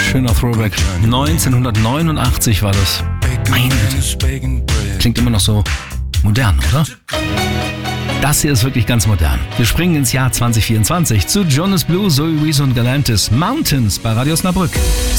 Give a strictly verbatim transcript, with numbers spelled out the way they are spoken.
schöner Throwback. neunzehnhundertneunundachtzig war das. Meine Güte. Klingt immer noch so modern, oder? Das hier ist wirklich ganz modern. Wir springen ins Jahr zwanzig vierundzwanzig zu Jonas Blue, Zoe Wees und Galantis. Mountains bei Radio Osnabrück.